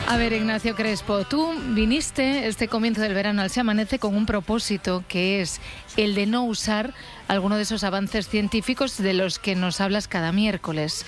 A ver, Ignacio Crespo, tú viniste este comienzo del verano al Se Amanece con un propósito que es el de no usar alguno de esos avances científicos de los que nos hablas cada miércoles.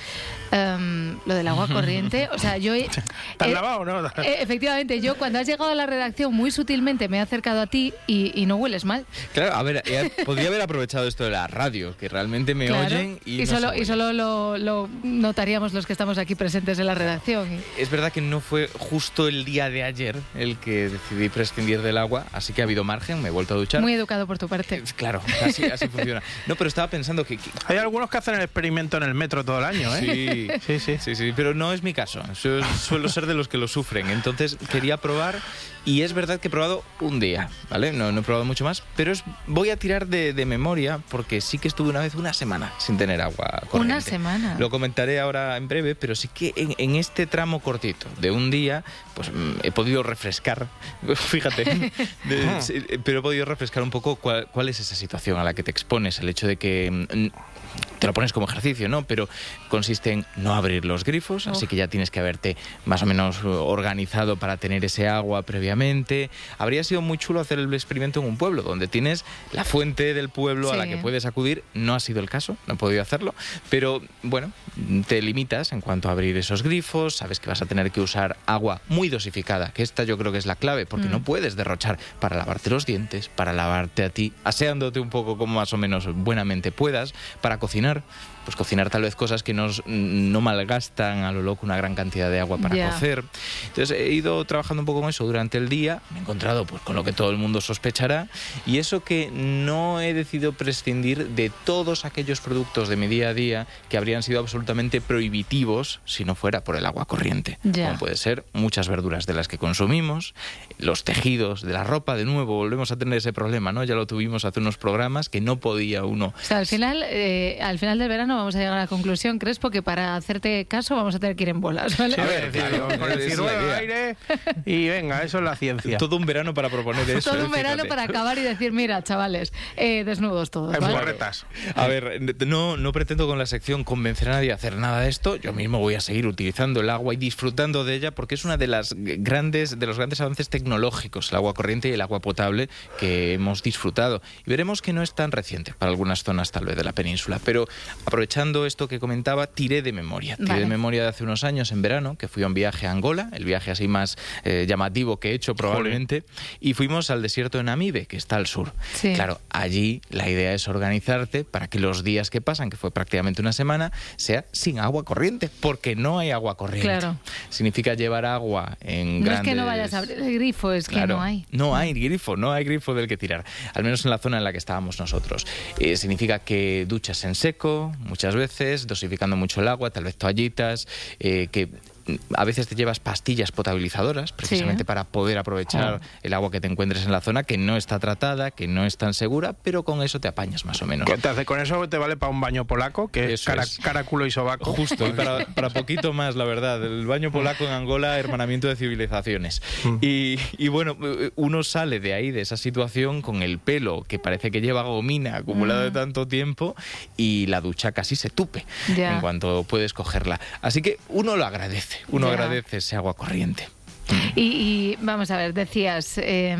Lo del agua corriente, o sea, yo... ¿Te has lavado, no? Efectivamente, yo cuando has llegado a la redacción muy sutilmente me he acercado a ti y no hueles mal. Claro, a ver, podría haber aprovechado esto de la radio, que realmente me oyen y solo lo notaríamos los que estamos aquí presentes en la redacción. Es verdad que no fue justo el día de ayer el que decidí prescindir del agua, así que ha habido margen, me he vuelto a duchar. Muy educado por tu parte. Claro, así funciona. No, pero estaba pensando que... Hay algunos que hacen el experimento en el metro todo el año, ¿eh? Sí, pero no es mi caso. Suelo ser de los que lo sufren. Entonces quería probar y es verdad que he probado un día, ¿vale? No he probado mucho más, pero voy a tirar de memoria porque sí que estuve una semana sin tener agua corriente. ¿Una semana? Lo comentaré ahora en breve, pero sí que en este tramo cortito de un día, pues he podido refrescar, fíjate, pero he podido refrescar un poco cuál es esa situación a la que te expones, el hecho de que... te lo pones como ejercicio, ¿no? Pero consiste en no abrir los grifos, así que ya tienes que haberte más o menos organizado para tener ese agua previamente. Habría sido muy chulo hacer el experimento en un pueblo, donde tienes la fuente del pueblo a la que puedes acudir. No ha sido el caso, no he podido hacerlo, pero bueno, te limitas en cuanto a abrir esos grifos, sabes que vas a tener que usar agua muy dosificada, que esta yo creo que es la clave, porque no puedes derrochar para lavarte los dientes, para lavarte a ti, aseándote un poco como más o menos buenamente puedas, para cocinar, pues cocinar tal vez cosas que no malgastan a lo loco una gran cantidad de agua para cocer. Entonces he ido trabajando un poco con eso durante el día, me he encontrado pues con lo que todo el mundo sospechará, y eso que no he decidido prescindir de todos aquellos productos de mi día a día que habrían sido absolutamente prohibitivos si no fuera por el agua corriente. Como puede ser muchas verduras de las que consumimos, los tejidos de la ropa, de nuevo volvemos a tener ese problema, ¿no? Ya lo tuvimos hace unos programas que no podía uno... O sea, al final del verano vamos a llegar a la conclusión, Crespo, que para hacerte caso vamos a tener que ir en bolas, ¿vale? Sí, a ver, con el ciruelo al aire y venga, eso es la ciencia. Todo un verano para proponer eso. Todo un verano para acabar y decir, mira, chavales, desnudos todos, en ¿vale? borretas. A ver, no pretendo con la sección convencer a nadie a hacer nada de esto. Yo mismo voy a seguir utilizando el agua y disfrutando de ella porque es una de los grandes avances tecnológicos, el agua corriente y el agua potable que hemos disfrutado. Y veremos que no es tan reciente para algunas zonas tal vez de la península, pero aprovechando esto que comentaba, tiré de memoria. Tiré de memoria de hace unos años en verano, que fui a un viaje a Angola, el viaje así más llamativo que he hecho probablemente, y fuimos al desierto de Namibe, que está al sur. Sí. Claro, allí la idea es organizarte para que los días que pasan, que fue prácticamente una semana, sea sin agua corriente, porque no hay agua corriente. Claro. Significa llevar agua en grandes... No es que no vayas a abrir el grifo, es que no hay. No hay grifo del que tirar, al menos en la zona en la que estábamos nosotros. Significa que duchas en seco, muchas veces, dosificando mucho el agua, tal vez toallitas, que a veces te llevas pastillas potabilizadoras, precisamente para poder aprovechar el agua que te encuentres en la zona, que no está tratada, que no es tan segura, pero con eso te apañas más o menos. ¿Qué te hace con eso? ¿Te vale para un baño polaco? Que es cara, culo y sobaco. Justo, y para poquito más, la verdad. El baño polaco en Angola, hermanamiento de civilizaciones. Y bueno, uno sale de ahí, de esa situación, con el pelo que parece que lleva gomina acumulado de tanto tiempo, y la ducha casi se tupe en cuanto puedes cogerla. Así que uno lo agradece. Agradece ese agua corriente. Y vamos a ver, decías,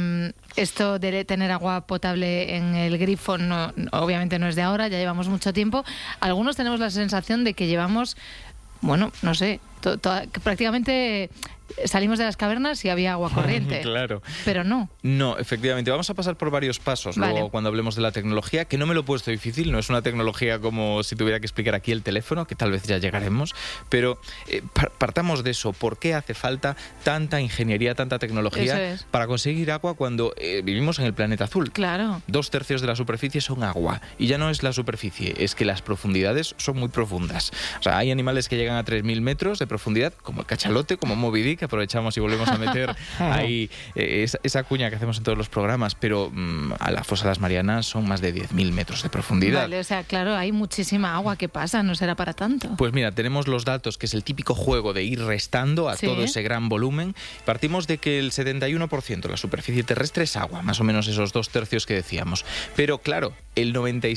esto de tener agua potable en el grifo obviamente no es de ahora, ya llevamos mucho tiempo. Algunos tenemos la sensación de que llevamos, bueno, no sé, que prácticamente salimos de las cavernas y había agua corriente. Claro. Pero no. No, efectivamente. Vamos a pasar por varios pasos luego cuando hablemos de la tecnología, que no me lo he puesto difícil, no es una tecnología como si tuviera que explicar aquí el teléfono, que tal vez ya llegaremos, pero partamos de eso. ¿Por qué hace falta tanta ingeniería, tanta tecnología para conseguir agua cuando vivimos en el planeta azul? Claro. 2/3 de la superficie son agua. Y ya no es la superficie, es que las profundidades son muy profundas. O sea, hay animales que llegan a 3.000 metros de profundidad, como el cachalote, como Moby Dick, que aprovechamos y volvemos a meter ahí esa cuña que hacemos en todos los programas, pero a la fosa de las Marianas son más de 10.000 metros de profundidad. Vale, o sea, claro, hay muchísima agua que pasa, no será para tanto. Pues mira, tenemos los datos, que es el típico juego de ir restando a todo ese gran volumen. Partimos de que el 71% de la superficie terrestre es agua, más o menos esos 2/3 que decíamos. Pero claro, el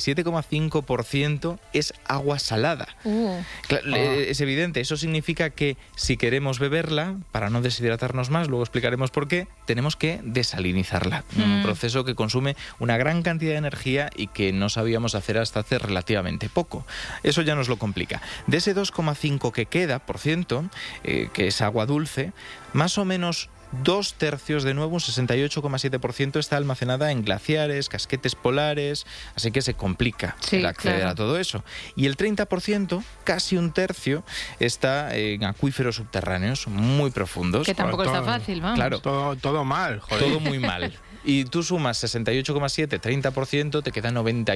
97,5% es agua salada. Claro, es evidente, eso significa que si queremos beberla, para no deshidratarnos más, luego explicaremos por qué, tenemos que desalinizarla. Un proceso que consume una gran cantidad de energía y que no sabíamos hacer hasta hace relativamente poco. Eso ya nos lo complica. De ese 2,5 que queda, por ciento, que es agua dulce, más o menos 2/3, de nuevo, un 68,7%, está almacenada en glaciares, casquetes polares, así que se complica el acceder a todo eso. Y el 30%, casi un tercio, está en acuíferos subterráneos muy profundos. Que tampoco está fácil, vamos. Claro. Todo mal, joder. Todo muy mal. Y tú sumas 68,7, 30%, te queda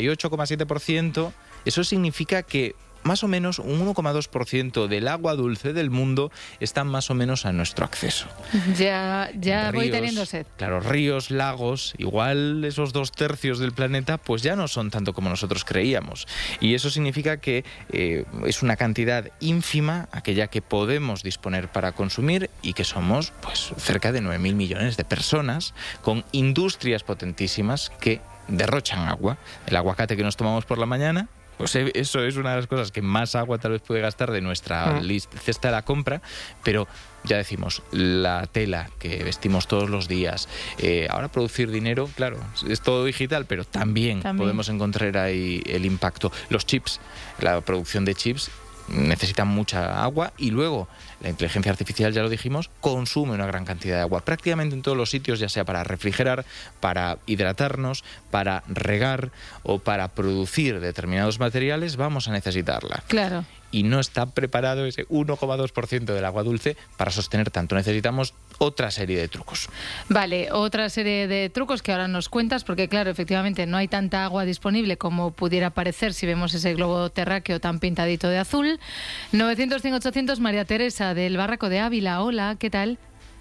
98,7%. Eso significa que más o menos un 1,2% del agua dulce del mundo está más o menos a nuestro acceso. Ya ríos, voy teniendo sed. Claro, ríos, lagos, igual esos 2/3 del planeta pues ya no son tanto como nosotros creíamos. Y eso significa que es una cantidad ínfima, aquella que podemos disponer para consumir, y que somos pues cerca de 9.000 millones de personas con industrias potentísimas que derrochan agua. El aguacate que nos tomamos por la mañana, pues eso es una de las cosas que más agua tal vez puede gastar de nuestra cesta de la compra, pero ya decimos, la tela que vestimos todos los días, ahora producir dinero, claro, es todo digital, pero también podemos encontrar ahí el impacto. Los chips, la producción de chips necesitan mucha agua, y luego la inteligencia artificial, ya lo dijimos, consume una gran cantidad de agua. Prácticamente en todos los sitios, ya sea para refrigerar, para hidratarnos, para regar o para producir determinados materiales, vamos a necesitarla. Claro. Y no está preparado ese 1,2% del agua dulce para sostener tanto. Necesitamos otra serie de trucos. Vale, otra serie de trucos que ahora nos cuentas, porque claro, efectivamente no hay tanta agua disponible como pudiera parecer si vemos ese globo terráqueo tan pintadito de azul. 900-100-800, María Teresa del Barraco de Ávila. Hola, ¿qué tal?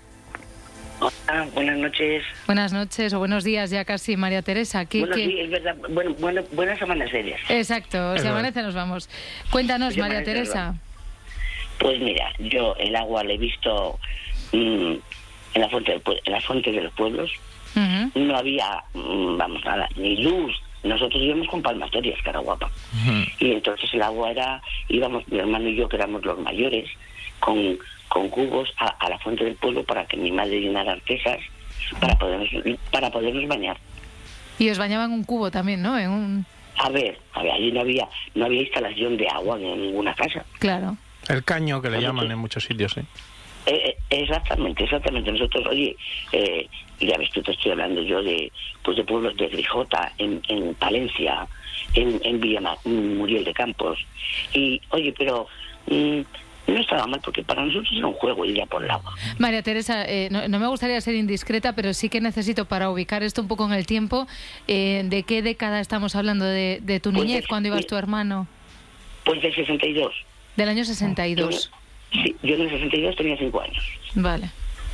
Hola, buenas noches. Buenas noches o buenos días ya casi, María Teresa. Buenos días, es verdad. Buenas amaneceres. Exacto, si amanece nos vamos. Cuéntanos, pues María Teresa. Pues mira, yo el agua la he visto en la fuente de los pueblos. No había, nada, ni luz. Nosotros íbamos con palmatorias, cara guapa. Y entonces el agua íbamos mi hermano y yo, que éramos los mayores, con cubos a la fuente del pueblo para que mi madre llenara artesas para podernos bañar. Y os bañaban un cubo también, ¿no? A ver, allí no había instalación de agua en ninguna casa. Claro. El caño, que le llaman en muchos sitios, ¿eh? Exactamente. Nosotros, oye, ya ves, tú te estoy hablando yo de pueblos de Grijota, en Palencia, en Villa Muriel de Campos. Y, oye, pero no estaba mal, porque para nosotros era un juego ir ya por el agua. María Teresa, no me gustaría ser indiscreta, pero sí que necesito, para ubicar esto un poco en el tiempo, ¿de qué década estamos hablando de tu niñez, cuando ibas tu hermano? Pues del 62. Del año 62. Yo en el 62 tenía 5 años. Vale.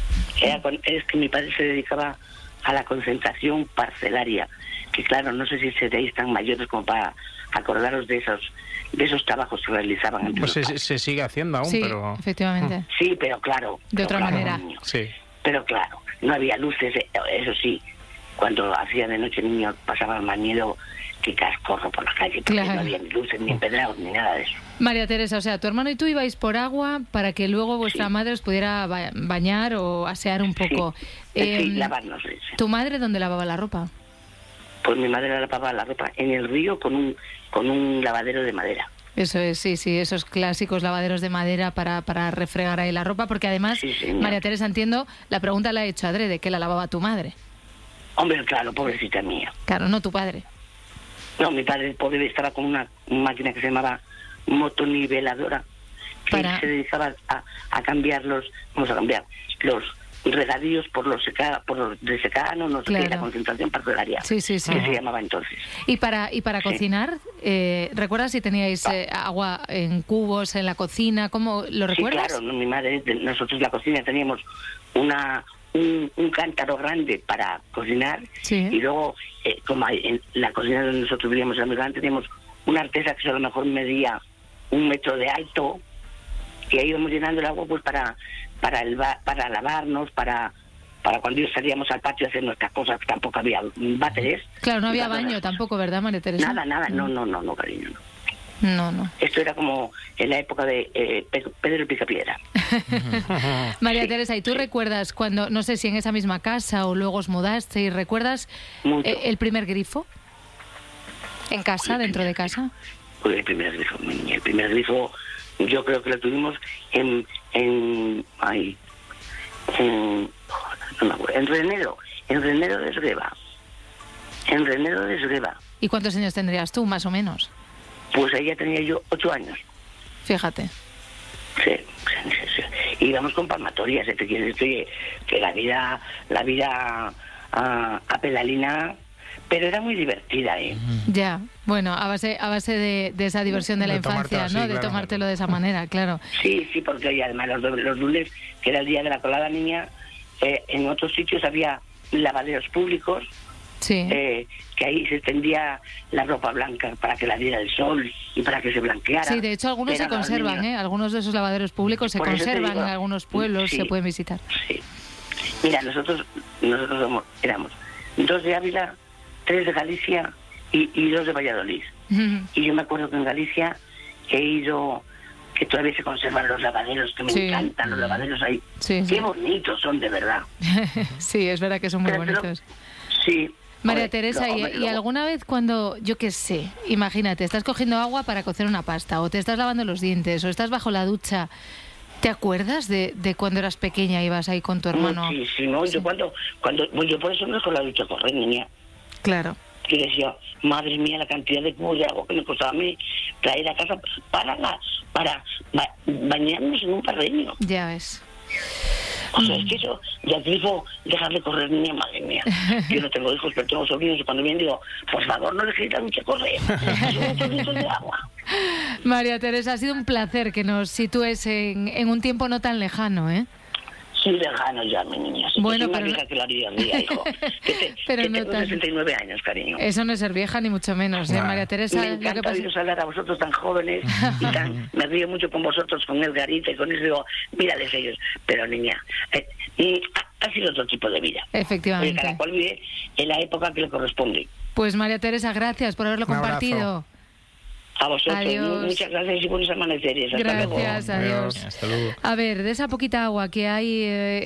Es que mi padre se dedicaba a la concentración parcelaria, que claro, no sé si seréis tan mayores como para acordaros de esos trabajos que realizaban. Pues se sigue haciendo aún, pero... efectivamente. Sí, pero claro. De otra manera. Sí. Pero claro, no había luces, eso sí. Cuando hacía de noche niño pasaban más miedo que cascorro por la calle, porque no había ni luces, ni empedrados, ni nada de eso. María Teresa, o sea, tu hermano y tú ibais por agua para que luego vuestra madre os pudiera bañar o asear un poco. Sí, lavarnos. ¿Tu madre dónde lavaba la ropa? Pues mi madre lavaba la ropa en el río con un lavadero de madera. Eso es, sí, esos clásicos lavaderos de madera para refregar ahí la ropa, porque además, María Teresa, entiendo, la pregunta la he hecho adrede, ¿que la lavaba tu madre? Hombre, claro, pobrecita mía. Claro, no tu padre. No, mi padre, pobre, estaba con una máquina que se llamaba motoniveladora, que se dedicaba a cambiar los regadíos por los de secano, no sé qué, la concentración parcelaria, sí. que se llamaba entonces. ¿Y para cocinar? ¿Recuerdas si teníais agua en cubos en la cocina? ¿Cómo lo recuerdas? Sí, claro, mi madre, nosotros en la cocina teníamos un cántaro grande para cocinar, y luego, como en la cocina donde nosotros vivíamos en Milán, teníamos una artesa que a lo mejor medía 1 metro de alto, y ahí íbamos llenando el agua pues para lavarnos, para cuando salíamos al patio a hacer nuestras cosas, que tampoco había váteres. Claro, no había baño tampoco, ¿verdad, María Teresa? Nada, no, cariño, no. No. Esto era como en la época de Pedro el Picapiedra. María Teresa, ¿y tú recuerdas cuando, no sé si en esa misma casa o luego os mudaste, y recuerdas el primer grifo? ¿En casa, dentro de casa? Pues el primer grifo, mi niña. El primer grifo yo creo que lo tuvimos en Renedo de Esgueva. En Renedo de Esgueva. ¿Y cuántos años tendrías tú, más o menos? Pues ahí ya tenía yo 8 años. Fíjate. Sí. Íbamos con palmatorias, te quiero decir que la vida a pedalina, pero era muy divertida, ¿eh? Ya, bueno, a base de esa diversión de la infancia, ¿no? De tomártelo de esa manera, claro. Sí, porque hoy además los lunes, que era el día de la colada niña, en otros sitios había lavaderos públicos. Sí. Que ahí se extendía la ropa blanca para que la diera el sol y para que se blanqueara. Sí, de hecho algunos se conservan, algunos de esos lavaderos públicos se conservan en algunos pueblos, se pueden visitar. Sí. Mira, nosotros éramos 2 de Ávila, 3 de Galicia y 2 de Valladolid. Y yo me acuerdo que en Galicia he ido, que todavía se conservan los lavaderos, que me encantan los lavaderos ahí. Sí. Qué bonitos son, de verdad. Sí, es verdad que son muy bonitos. Sí. María Teresa, ¿y alguna vez cuando, yo qué sé, imagínate, estás cogiendo agua para cocer una pasta, o te estás lavando los dientes, o estás bajo la ducha, ¿te acuerdas de cuando eras pequeña, ibas ahí con tu hermano? Muchísimo. Sí. Yo por eso no es con la ducha correr, niña. Claro. Que decía, madre mía, la cantidad de cubos de agua que me costaba a mí traer a casa para bañarnos en un parreño. Ya ves. O sea, es que eso, ya digo, dejar de correr, niña, madre mía. Yo no tengo hijos, pero tengo sobrinos, y cuando vienen digo, por favor, no dejéis la ducha correr. Son muchos litros de agua. María Teresa, ha sido un placer que nos sitúes en un tiempo no tan lejano, ¿eh? Sí, lejano ya, mi niña. Bueno, pero más vieja que la vida mía, hijo. Pero que no tengo 69 años, cariño. Eso no es ser vieja, ni mucho menos, ¿eh, María Teresa? Me encanta oíros hablar a vosotros tan jóvenes y me río mucho con vosotros, con Edgarita y con eso. Digo, mírales ellos. Pero, niña, ha sido otro tipo de vida. Efectivamente. Porque cada cual vive en la época que le corresponde. Pues, María Teresa, gracias por haberlo compartido. A vosotros, adiós. Muchas gracias y buenos amaneceres. Hasta gracias, luego. Adiós. Hasta luego. A ver, de esa poquita agua que hay,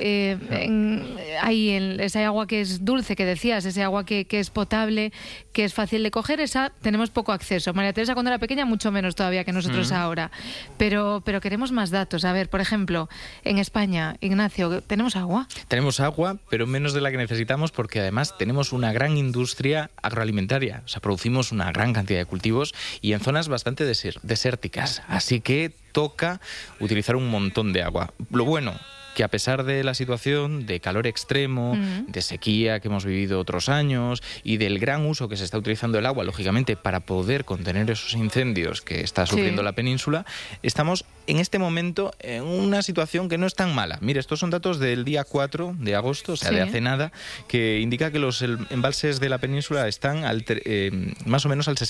esa agua que es dulce, que decías, ese agua que es potable, que es fácil de coger, esa tenemos poco acceso. María Teresa cuando era pequeña mucho menos todavía que nosotros ahora. Pero queremos más datos. A ver, por ejemplo, en España, Ignacio, ¿tenemos agua? Tenemos agua, pero menos de la que necesitamos, porque además tenemos una gran industria agroalimentaria. O sea, producimos una gran cantidad de cultivos y en zonas bastante desérticas, así que toca utilizar un montón de agua. Lo bueno, que a pesar de la situación de calor extremo, de sequía que hemos vivido otros años y del gran uso que se está utilizando el agua, lógicamente, para poder contener esos incendios que está sufriendo la península, estamos en este momento en una situación que no es tan mala. Mire, estos son datos del día 4 de agosto, o sea, de hace nada, que indica que los embalses de la península están más o menos al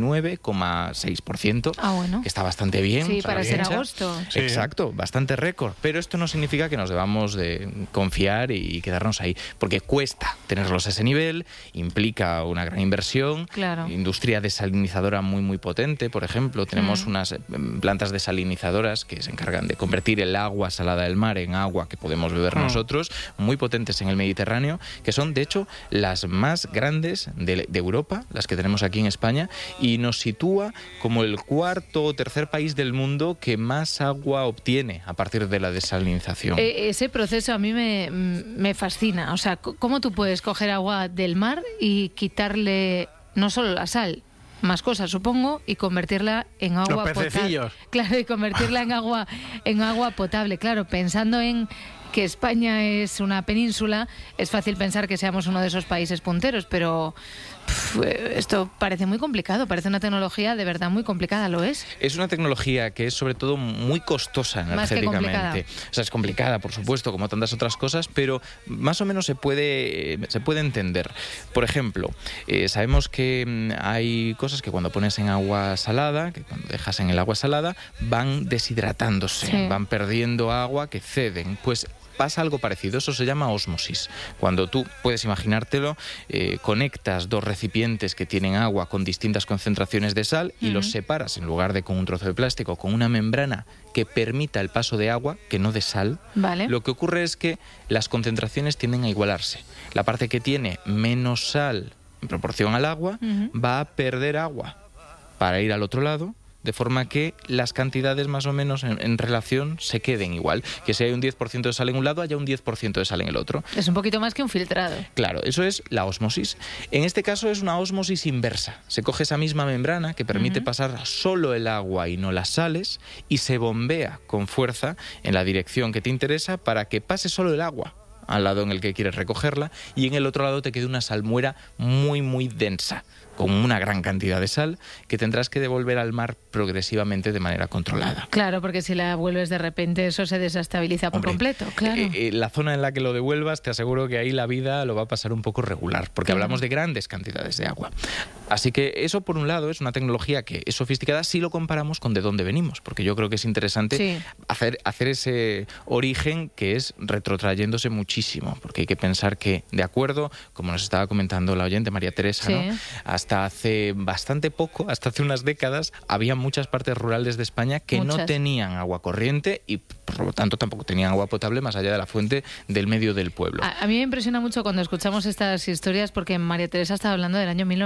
69,6%, bueno. que está bastante bien. Sí, para ser agosto. Sí. Exacto, bastante récord. Pero esto no significa que nos debamos de confiar y quedarnos ahí, porque cuesta tenerlos a ese nivel, implica una gran inversión, claro. Industria desalinizadora muy, muy potente, por ejemplo. Tenemos unas plantas desalinizadoras que se encargan de convertir el agua salada del mar en agua que podemos beber nosotros, muy potentes en el Mediterráneo, que son de hecho las más grandes de Europa, las que tenemos aquí en España, y nos sitúa como el cuarto o tercer país del mundo que más agua obtiene a partir de la desalinización. Ese proceso a mí me fascina. O sea, ¿cómo tú puedes coger agua del mar y quitarle no solo la sal, más cosas, supongo, y convertirla en agua potable? Claro, y convertirla en agua potable. Claro, pensando en que España es una península, es fácil pensar que seamos uno de esos países punteros, pero esto parece muy complicado, parece una tecnología de verdad muy complicada, ¿lo es? Es una tecnología que es sobre todo muy costosa energéticamente. O sea, es complicada, por supuesto, como tantas otras cosas, pero más o menos se puede entender. Por ejemplo, sabemos que hay cosas que cuando pones en agua salada, que cuando dejas en el agua salada, van deshidratándose, van perdiendo agua, que ceden. Pues pasa algo parecido, eso se llama ósmosis. Cuando tú, puedes imaginártelo, conectas dos recipientes que tienen agua con distintas concentraciones de sal y los separas, en lugar de con un trozo de plástico, con una membrana que permita el paso de agua, que no de sal. Vale. Lo que ocurre es que las concentraciones tienden a igualarse. La parte que tiene menos sal en proporción al agua va a perder agua para ir al otro lado, de forma que las cantidades más o menos en relación se queden igual. Que si hay un 10% de sal en un lado, haya un 10% de sal en el otro. Es un poquito más que un filtrado. Claro, eso es la ósmosis. En este caso es una ósmosis inversa. Se coge esa misma membrana que permite pasar solo el agua y no las sales y se bombea con fuerza en la dirección que te interesa para que pase solo el agua al lado en el que quieres recogerla y en el otro lado te quede una salmuera muy, muy densa, con una gran cantidad de sal que tendrás que devolver al mar progresivamente de manera controlada. Claro, porque si la vuelves de repente eso se desestabiliza por completo. Claro. La zona en la que lo devuelvas, te aseguro que ahí la vida lo va a pasar un poco regular, porque hablamos de grandes cantidades de agua. Así que eso, por un lado, es una tecnología que es sofisticada si lo comparamos con de dónde venimos, porque yo creo que es interesante hacer ese origen que es retrotrayéndose muchísimo, porque hay que pensar que, de acuerdo, como nos estaba comentando la oyente María Teresa, ¿no? Hasta hace bastante poco, hasta hace unas décadas, había muchas partes rurales de España que no tenían agua corriente y por lo tanto tampoco tenían agua potable más allá de la fuente del medio del pueblo. A mí me impresiona mucho cuando escuchamos estas historias porque María Teresa estaba hablando del año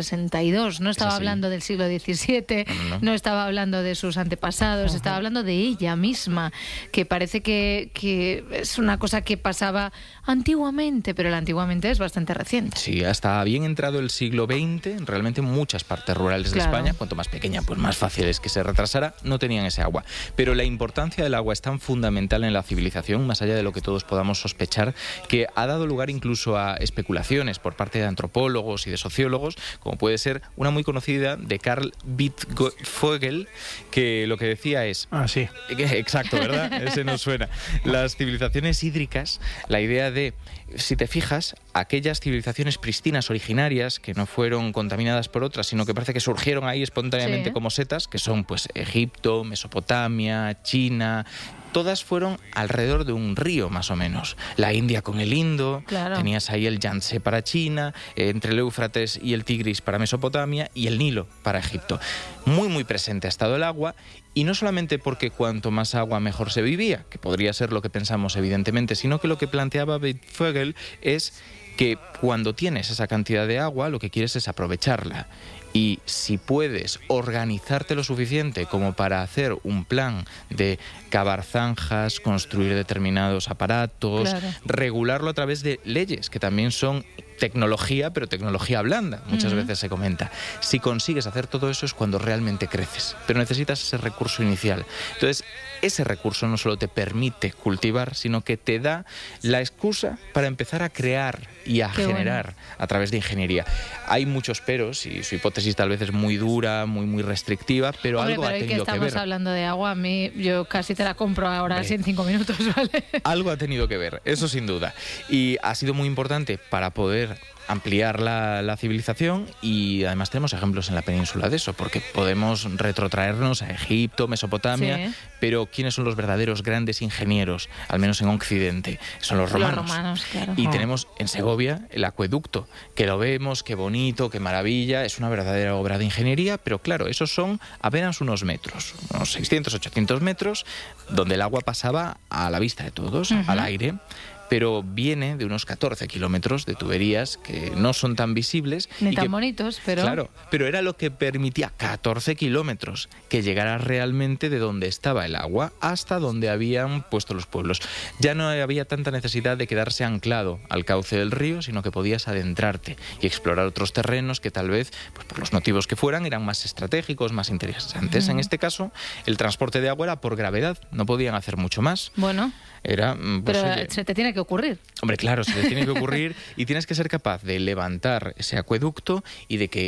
1962, no estaba hablando del siglo XVII, no estaba hablando de sus antepasados, estaba hablando de ella misma, que parece que es una cosa que pasaba antiguamente, pero el antiguamente es bastante reciente. Sí, hasta bien entrado el siglo XX, realmente muchas partes rurales de España, cuanto más pequeña, pues más fácil es que se retrasara, no tenían ese agua. Pero la importancia del agua es tan fundamental en la civilización, más allá de lo que todos podamos sospechar, que ha dado lugar incluso a especulaciones por parte de antropólogos y de sociólogos, como puede ser una muy conocida de Karl Wittfogel, que lo que decía es... sí. Exacto, ¿verdad? Ese nos suena. Las civilizaciones hídricas, la idea de, si te fijas, aquellas civilizaciones pristinas originarias que no fueron contaminadas por otras, sino que parece que surgieron ahí espontáneamente como setas, que son pues Egipto, Mesopotamia, China... Todas fueron alrededor de un río, más o menos. La India con el Indo, tenías ahí el Yangtze para China, entre el Éufrates y el Tigris para Mesopotamia y el Nilo para Egipto. Muy, muy presente ha estado el agua, y no solamente porque cuanto más agua mejor se vivía, que podría ser lo que pensamos evidentemente, sino que lo que planteaba Wittfogel es que cuando tienes esa cantidad de agua, lo que quieres es aprovecharla. Y si puedes organizarte lo suficiente como para hacer un plan de cavar zanjas, construir determinados aparatos, regularlo a través de leyes, que también son tecnología, pero tecnología blanda, muchas veces se comenta. Si consigues hacer todo eso es cuando realmente creces, pero necesitas ese recurso inicial. Entonces, ese recurso no solo te permite cultivar, sino que te da la excusa para empezar a crear y a generar a través de ingeniería. Hay muchos peros y su hipótesis tal vez es muy dura, muy restrictiva, pero algo ha tenido que ver. Estamos hablando de agua, a mí yo casi te la compro ahora así en 5 minutos, ¿vale? Algo ha tenido que ver, eso sin duda. Y ha sido muy importante para poder ampliar la civilización, y además tenemos ejemplos en la península de eso, porque podemos retrotraernos a Egipto, Mesopotamia, pero ¿quiénes son los verdaderos grandes ingenieros, al menos en Occidente? Son los romanos. Los romanos, claro. Y tenemos en Segovia el acueducto, que lo vemos, qué bonito, qué maravilla, es una verdadera obra de ingeniería, pero claro, esos son apenas unos metros, unos 600, 800 metros, donde el agua pasaba a la vista de todos, al aire, pero viene de unos 14 kilómetros de tuberías que no son tan visibles. Ni tan bonitos, pero... Claro, pero era lo que permitía 14 kilómetros, que llegara realmente de donde estaba el agua hasta donde habían puesto los pueblos. Ya no había tanta necesidad de quedarse anclado al cauce del río, sino que podías adentrarte y explorar otros terrenos que tal vez, pues por los motivos que fueran, eran más estratégicos, más interesantes. En este caso, el transporte de agua era por gravedad, no podían hacer mucho más. Bueno... Era, pues, pero se te tiene que ocurrir. Hombre, claro, se te tiene que ocurrir y tienes que ser capaz de levantar ese acueducto y de que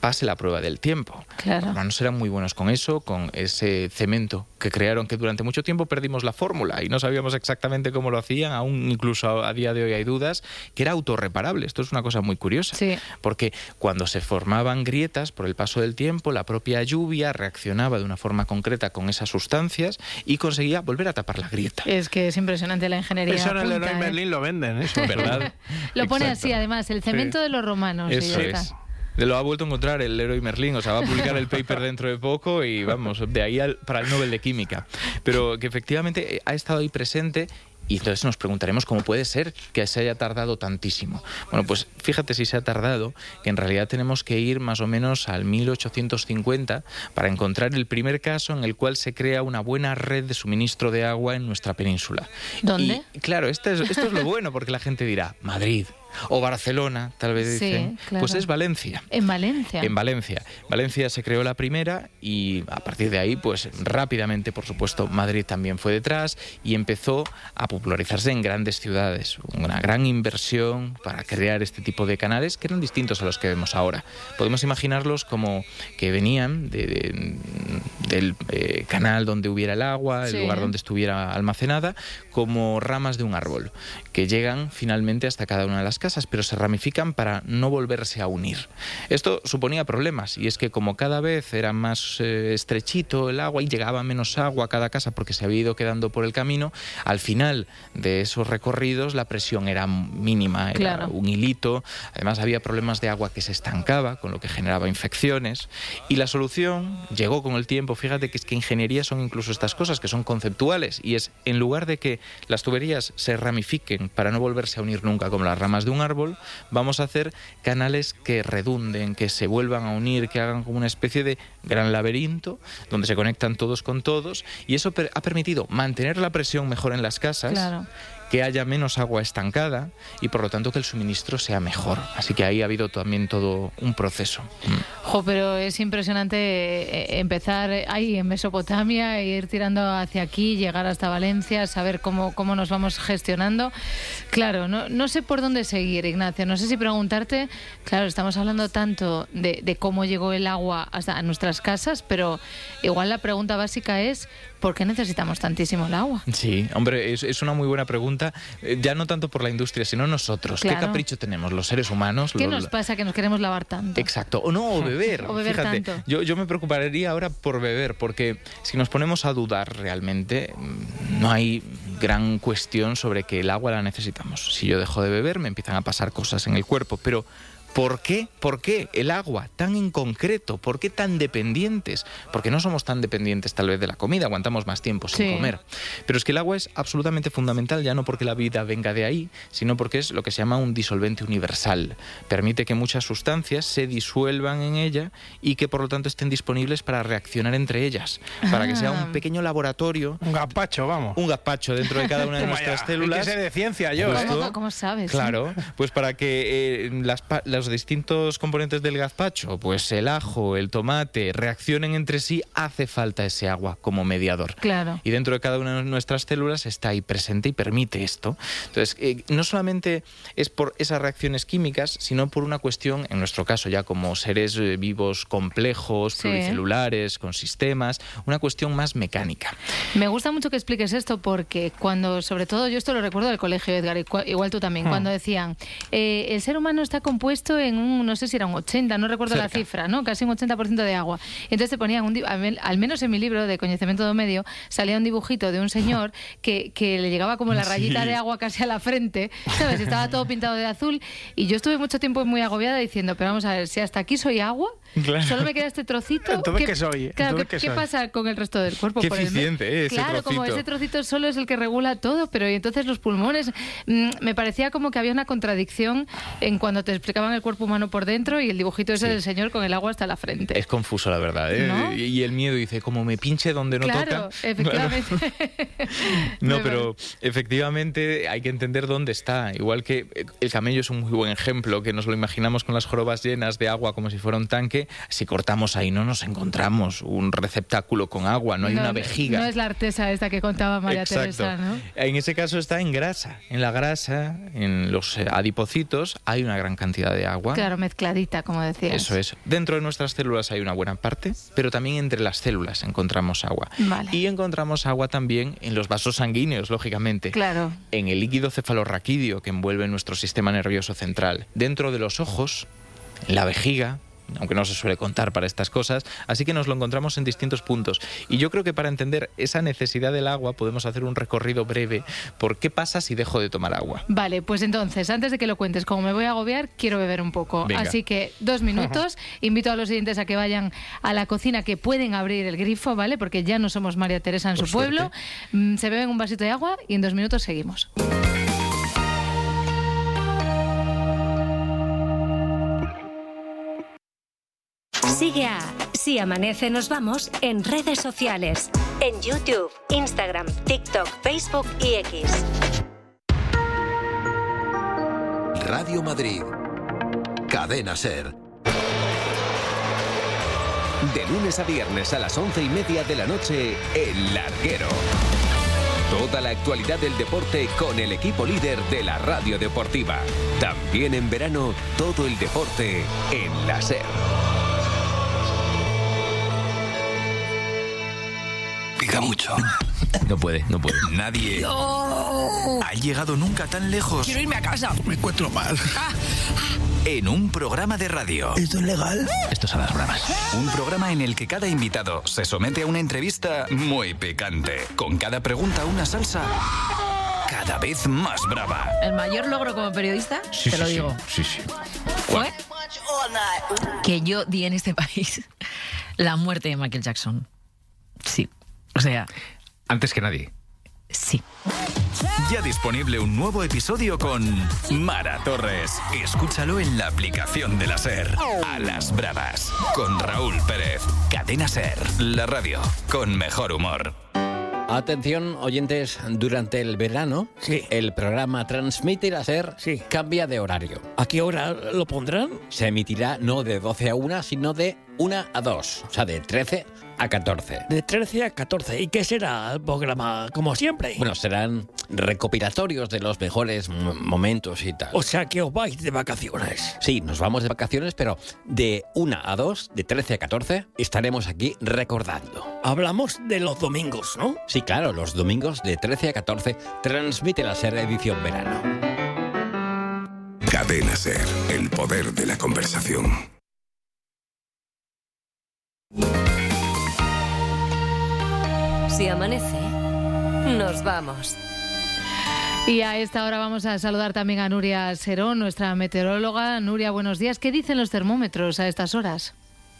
pase la prueba del tiempo. Claro. Los romanos eran muy buenos con eso, con ese cemento que crearon, que durante mucho tiempo perdimos la fórmula y no sabíamos exactamente cómo lo hacían, aún incluso a día de hoy hay dudas, que era autorreparable. Esto es una cosa muy curiosa, sí, porque cuando se formaban grietas por el paso del tiempo, la propia lluvia reaccionaba de una forma concreta con esas sustancias y conseguía volver a tapar la grieta. Es que es impresionante la ingeniería. Eso en el punta, Leroy Merlin lo venden, eso. ¿Verdad? Lo pone Exacto. así, además, el cemento de los romanos. Eso y ya es. está. Lo ha vuelto a encontrar el Leroy Merlin, o sea, va a publicar el paper dentro de poco y vamos, de ahí para el Nobel de Química. Pero que efectivamente ha estado ahí presente. Y entonces nos preguntaremos cómo puede ser que se haya tardado tantísimo. Bueno, pues fíjate si se ha tardado, que en realidad tenemos que ir más o menos al 1850 para encontrar el primer caso en el cual se crea una buena red de suministro de agua en nuestra península. ¿Dónde? Y claro, esto es lo bueno, porque la gente dirá, Madrid o Barcelona, tal vez Sí, dicen. claro. Pues es Valencia. En Valencia. En Valencia. Valencia se creó la primera y a partir de ahí, pues rápidamente, por supuesto, Madrid también fue detrás y empezó a popularizarse en grandes ciudades. Una gran inversión para crear este tipo de canales que eran distintos a los que vemos ahora. Podemos imaginarlos como que venían del canal donde hubiera el agua, el Sí. lugar donde estuviera almacenada, como ramas de un árbol, que llegan finalmente hasta cada una de las casas, pero se ramifican para no volverse a unir. Esto suponía problemas, y es que como cada vez era más estrechito el agua y llegaba menos agua a cada casa porque se había ido quedando por el camino, al final de esos recorridos la presión era mínima, era Claro. un hilito, además había problemas de agua que se estancaba, con lo que generaba infecciones, y la solución llegó con el tiempo. Fíjate que es que ingeniería son incluso estas cosas que son conceptuales, y es, en lugar de que las tuberías se ramifiquen para no volverse a unir nunca como las ramas de un árbol, vamos a hacer canales que redunden, que se vuelvan a unir, que hagan como una especie de gran laberinto donde se conectan todos con todos, y eso ha permitido mantener la presión mejor en las casas, Claro. que haya menos agua estancada y por lo tanto que el suministro sea mejor. Así que ahí ha habido también todo un proceso. Jo, pero es impresionante empezar ahí en Mesopotamia e ir tirando hacia aquí, llegar hasta Valencia, saber cómo nos vamos gestionando. Claro, no sé por dónde seguir, Ignacio. No sé si preguntarte, claro, estamos hablando tanto de cómo llegó el agua hasta nuestras casas, pero igual la pregunta básica es, ¿por qué necesitamos tantísimo el agua? Sí, hombre, es una muy buena pregunta, ya no tanto por la industria, sino nosotros. Claro. ¿Qué capricho tenemos los seres humanos? ¿Qué nos pasa que nos queremos lavar tanto? Exacto, o beber. O beber Fíjate, tanto. yo me preocuparía ahora por beber, porque si nos ponemos a dudar realmente, no hay gran cuestión sobre que el agua la necesitamos. Si yo dejo de beber, me empiezan a pasar cosas en el cuerpo, pero ¿por qué? ¿Por qué el agua tan en concreto? ¿Por qué tan dependientes? Porque no somos tan dependientes tal vez de la comida, aguantamos más tiempo sin Sí. comer. Pero es que el agua es absolutamente fundamental, ya no porque la vida venga de ahí, sino porque es lo que se llama un disolvente universal. Permite que muchas sustancias se disuelvan en ella y que por lo tanto estén disponibles para reaccionar entre ellas, para que sea un pequeño laboratorio, Un gazpacho, vamos. un gazpacho dentro de cada una de Toma nuestras ya, células. hay que ser de ciencia yo, Justo. ¿Cómo sabes? Claro, pues para que los distintos componentes del gazpacho, pues el ajo, el tomate, reaccionen entre sí, hace falta ese agua como mediador. Claro. Y dentro de cada una de nuestras células está ahí presente y permite esto. Entonces, no solamente es por esas reacciones químicas, sino por una cuestión, en nuestro caso ya como seres vivos complejos, Sí. pluricelulares, con sistemas, una cuestión más mecánica. Me gusta mucho que expliques esto porque cuando, sobre todo, yo esto lo recuerdo del colegio, Edgar, igual tú también, cuando decían, el ser humano está compuesto en un, no sé si era un 80, no recuerdo la Cerca. cifra, ¿no? Casi un 80% de agua. Entonces te ponían, al menos en mi libro de Conocimiento do Medio, salía un dibujito de un señor que le llegaba como la rayita de agua casi a la frente, ¿sabes? Estaba todo pintado de azul y yo estuve mucho tiempo muy agobiada diciendo, pero vamos a ver, si hasta aquí soy agua, Claro. solo me queda este trocito. Entonces, ¿qué soy? Claro, Entonces, ¿qué ¿qué soy? pasa con el resto del cuerpo? Qué Por el eficiente, ese Claro, como trocito. ese trocito solo es el que regula todo, pero y entonces los pulmones, me parecía como que había una contradicción en cuando te explicaban el cuerpo humano por dentro y el dibujito ese Sí. del señor con el agua hasta la frente. Es confuso, la verdad, ¿eh? ¿No? Y el miedo dice, como me pinche donde no Claro, toca. efectivamente. No, Me pero efectivamente hay que entender dónde está. Igual que el camello es un muy buen ejemplo, que nos lo imaginamos con las jorobas llenas de agua como si fuera un tanque. Si cortamos ahí no nos encontramos un receptáculo con agua, no hay una vejiga. No es la artesa esta que contaba María Exacto. Teresa, ¿no? En ese caso está en grasa. En la grasa, en los adipocitos, hay una gran cantidad de de agua. Claro, mezcladita, como decías. Eso es. Dentro de nuestras células hay una buena parte, pero también entre las células encontramos agua. Vale. Y encontramos agua también en los vasos sanguíneos, lógicamente. Claro. En el líquido cefalorraquídeo que envuelve nuestro sistema nervioso central. Dentro de los ojos, en la vejiga, aunque no se suele contar para estas cosas, así que nos lo encontramos en distintos puntos. Y yo creo que para entender esa necesidad del agua podemos hacer un recorrido breve por qué pasa si dejo de tomar agua. Vale, pues entonces, antes de que lo cuentes, como me voy a agobiar, quiero beber un poco. Venga. Así que 2 minutos, invito a los oyentes a que vayan a la cocina, que pueden abrir el grifo, ¿vale? Porque ya no somos María Teresa en Por su pueblo. Se beben un vasito de agua y en 2 minutos seguimos. Sigue a Si Amanece Nos Vamos en redes sociales. En YouTube, Instagram, TikTok, Facebook y X. Radio Madrid. Cadena SER. De lunes a viernes a las 11:30 de la noche, El Larguero. Toda la actualidad del deporte con el equipo líder de la radio deportiva. También en verano, todo el deporte en la SER. Pica mucho. No puede. Nadie ha llegado nunca tan lejos. Quiero irme a casa. Me encuentro mal. En un programa de radio. ¿Esto es legal? Esto es a las bravas. Un programa en el que cada invitado se somete a una entrevista muy picante. Con cada pregunta una salsa cada vez más brava. El mayor logro como periodista, te lo digo. Sí. Fue que yo di en este país la muerte de Michael Jackson. Sí. O sea, Antes que nadie. sí. Ya disponible un nuevo episodio con Mara Torres. Escúchalo en la aplicación de la SER. A las bravas. Con Raúl Pérez. Cadena SER. La radio con mejor humor. Atención, oyentes, durante el verano, el programa Transmite la SER cambia de horario. ¿A qué hora lo pondrán? Se emitirá no de 12 a 1, sino de 1 a 2, o sea, de 13 a 14. De 13 a 14. ¿Y qué será el programa? Como siempre. Bueno, serán recopilatorios de los mejores momentos y tal. O sea que os vais de vacaciones. Sí, nos vamos de vacaciones, pero de 1 a 2, de 13 a 14, estaremos aquí recordando. Hablamos de los domingos, ¿no? Sí, claro, los domingos de 13 a 14 transmite la SER edición verano. Cadena SER, el poder de la conversación. Si amanece, nos vamos. Y a esta hora vamos a saludar también a Nuria Serón, nuestra meteoróloga. Nuria, buenos días. ¿Qué dicen los termómetros a estas horas?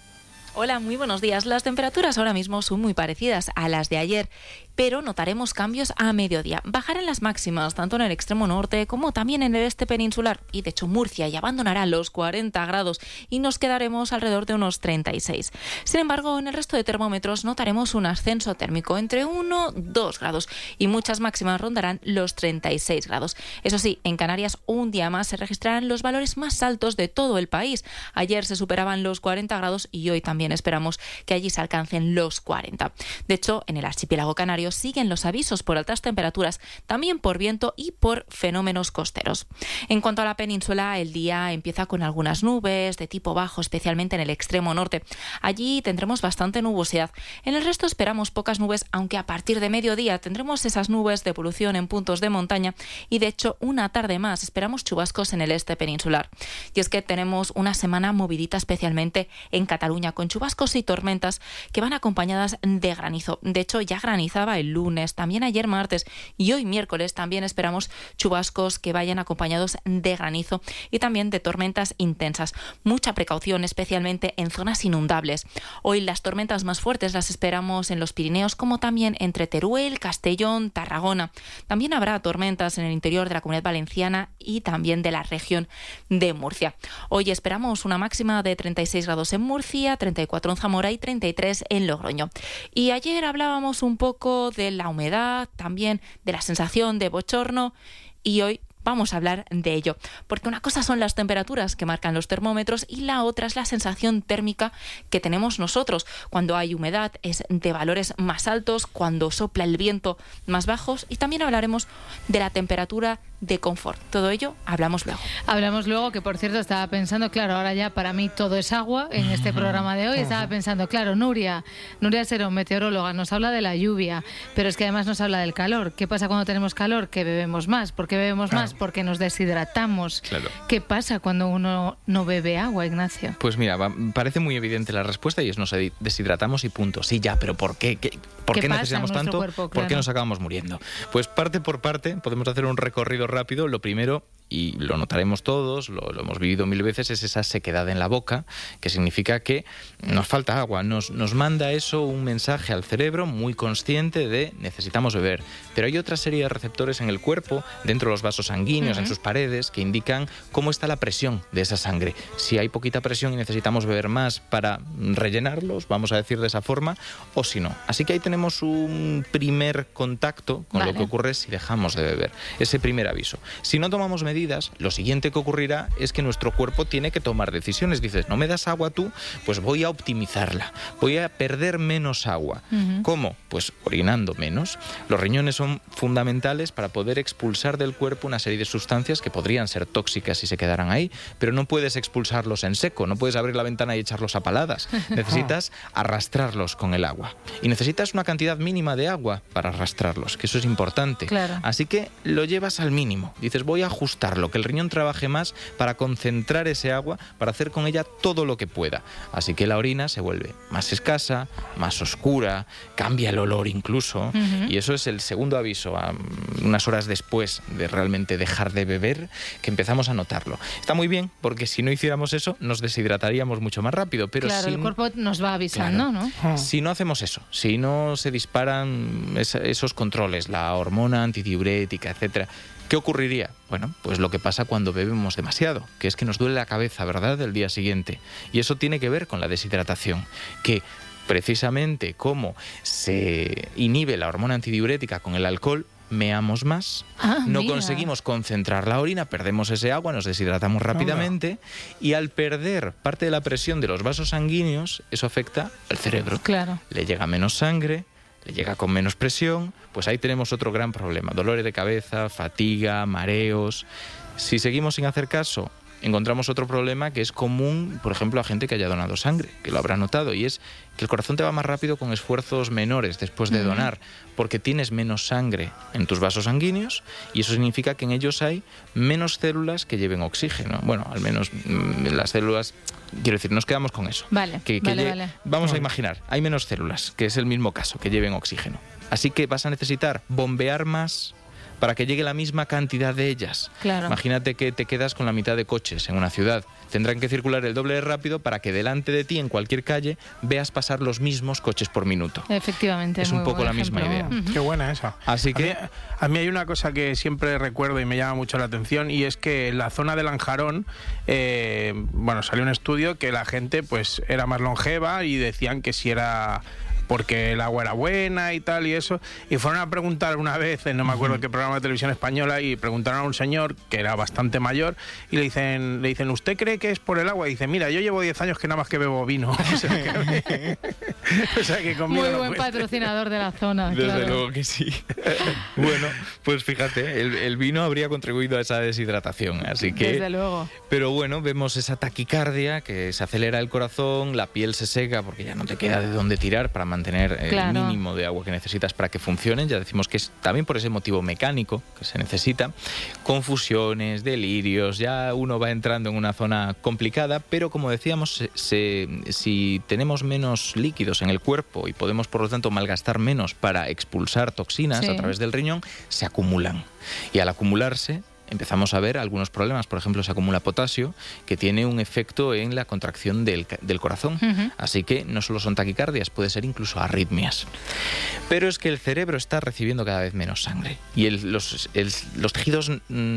Hola, muy buenos días. Las temperaturas ahora mismo son muy parecidas a las de ayer, pero notaremos cambios a mediodía. Bajarán las máximas, tanto en el extremo norte como también en el este peninsular. Y de hecho Murcia ya abandonará los 40 grados y nos quedaremos alrededor de unos 36. Sin embargo, en el resto de termómetros notaremos un ascenso térmico entre 1-2 grados y muchas máximas rondarán los 36 grados. Eso sí, en Canarias un día más se registrarán los valores más altos de todo el país. Ayer se superaban los 40 grados y hoy también esperamos que allí se alcancen los 40. De hecho, en el archipiélago canario siguen los avisos por altas temperaturas, también por viento y por fenómenos costeros. En cuanto a la península, el día empieza con algunas nubes de tipo bajo, especialmente en el extremo norte. Allí tendremos bastante nubosidad. En el resto esperamos pocas nubes, aunque a partir de mediodía tendremos esas nubes de evolución en puntos de montaña y de hecho una tarde más esperamos chubascos en el este peninsular. Y es que tenemos una semana movidita especialmente en Cataluña, con chubascos y tormentas que van acompañadas de granizo. De hecho, ya granizaba el lunes, también ayer martes y hoy miércoles también esperamos chubascos que vayan acompañados de granizo y también de tormentas intensas. Mucha precaución, especialmente en zonas inundables. Hoy las tormentas más fuertes las esperamos en los Pirineos, como también entre Teruel, Castellón, Tarragona. También habrá tormentas en el interior de la Comunidad Valenciana y también de la región de Murcia. Hoy esperamos una máxima de 36 grados en Murcia, 34 en Zamora y 33 en Logroño. Y ayer hablábamos un poco de la humedad, también de la sensación de bochorno, y hoy vamos a hablar de ello, porque una cosa son las temperaturas que marcan los termómetros y la otra es la sensación térmica que tenemos nosotros. Cuando hay humedad es de valores más altos, cuando sopla el viento más bajos, y también hablaremos de la temperatura de confort. Todo ello hablamos luego. Hablamos luego, que por cierto estaba pensando, claro, ahora ya para mí todo es agua en este programa de hoy. Estaba pensando, claro, Nuria Serón, meteoróloga, nos habla de la lluvia, pero es que además nos habla del calor. ¿Qué pasa cuando tenemos calor? Que bebemos más. ¿Por qué bebemos más? Porque nos deshidratamos. Claro. ¿Qué pasa cuando uno no bebe agua, Ignacio? Pues mira, parece muy evidente la respuesta y es nos deshidratamos y punto. Sí, ya, pero ¿por qué? ¿Por qué necesitamos tanto? Cuerpo, ¿Por qué nos acabamos muriendo? Pues parte por parte, podemos hacer un recorrido rápido. Lo primero, y lo notaremos todos, lo hemos vivido 1000 veces, es esa sequedad en la boca, que significa que nos falta agua. Nos manda eso un mensaje al cerebro muy consciente de necesitamos beber. Pero hay otra serie de receptores en el cuerpo, dentro de los vasos sanguíneos, en sus paredes, que indican cómo está la presión de esa sangre. Si hay poquita presión y necesitamos beber más para rellenarlos, vamos a decir de esa forma, o si no. Así que ahí tenemos un primer contacto con lo que ocurre si dejamos de beber. Ese primer aviso. Si no tomamos medidas, lo siguiente que ocurrirá es que nuestro cuerpo tiene que tomar decisiones. Dices, no me das agua tú, pues voy a optimizarla, voy a perder menos agua. ¿Cómo? Pues orinando menos. Los riñones son fundamentales para poder expulsar del cuerpo una serie de sustancias que podrían ser tóxicas si se quedaran ahí, pero no puedes expulsarlos en seco, no puedes abrir la ventana y echarlos a paladas. Necesitas arrastrarlos con el agua. Y necesitas una cantidad mínima de agua para arrastrarlos, que eso es importante. Claro. Así que lo llevas al mínimo. Dices, voy a ajustarlo, que el riñón trabaje más para concentrar ese agua, para hacer con ella todo lo que pueda. Así que la orina se vuelve más escasa, más oscura, cambia el olor incluso, y eso es el segundo aviso, unas horas después de realmente dejar de beber, que empezamos a notarlo. Está muy bien, porque si no hiciéramos eso, nos deshidrataríamos mucho más rápido. Pero claro, el cuerpo nos va avisando, claro, ¿no? Si no hacemos eso, si no se disparan esos controles, la hormona antidiurética, etcétera, ¿qué ocurriría? Bueno, pues lo que pasa cuando bebemos demasiado, que es que nos duele la cabeza, ¿verdad?, del día siguiente. Y eso tiene que ver con la deshidratación, que precisamente como se inhibe la hormona antidiurética con el alcohol, meamos más, no conseguimos concentrar la orina, perdemos ese agua, nos deshidratamos rápidamente y al perder parte de la presión de los vasos sanguíneos, eso afecta al cerebro. Claro. Le llega menos sangre, le llega con menos presión, pues ahí tenemos otro gran problema, dolores de cabeza, fatiga, mareos. Si seguimos sin hacer caso, encontramos otro problema que es común, por ejemplo, a gente que haya donado sangre, que lo habrá notado, y es que el corazón te va más rápido con esfuerzos menores después de donar, porque tienes menos sangre en tus vasos sanguíneos y eso significa que en ellos hay menos células que lleven oxígeno. Bueno, al menos las células, quiero decir, nos quedamos con eso. Vale. Vamos a imaginar, hay menos células, que es el mismo caso, que lleven oxígeno. Así que vas a necesitar bombear más para que llegue la misma cantidad de ellas. Claro. Imagínate que te quedas con la mitad de coches en una ciudad. Tendrán que circular el doble de rápido para que delante de ti, en cualquier calle, veas pasar los mismos coches por minuto. Efectivamente. Es un poco la misma idea. Qué buena esa. Así que a mí hay una cosa que siempre recuerdo y me llama mucho la atención, y es que en la zona de Lanjarón, salió un estudio que la gente pues era más longeva y decían que si era porque el agua era buena y tal y eso, y fueron a preguntar una vez, no me acuerdo qué programa de televisión española, y preguntaron a un señor que era bastante mayor y le dicen ¿usted cree que es por el agua? Y dice, mira, yo llevo 10 años que nada más que bebo vino. O sea que conmigo muy no buen puede. patrocinador de la zona. Desde claro. luego que sí. Bueno, pues fíjate, el vino habría contribuido a esa deshidratación, así que... Desde luego. Pero bueno, vemos esa taquicardia, que se acelera el corazón, la piel se seca porque ya no te queda de dónde tirar para mantener el mínimo de agua que necesitas para que funcionen. Ya decimos que es también por ese motivo mecánico que se necesita. Confusiones, delirios, ya uno va entrando en una zona complicada, pero como decíamos, si tenemos menos líquidos en el cuerpo y podemos por lo tanto malgastar menos para expulsar toxinas a través del riñón, se acumulan. Y al acumularse empezamos a ver algunos problemas. Por ejemplo, se acumula potasio, que tiene un efecto en la contracción del corazón. Así que no solo son taquicardias, puede ser incluso arritmias. Pero es que el cerebro está recibiendo cada vez menos sangre. Y los tejidos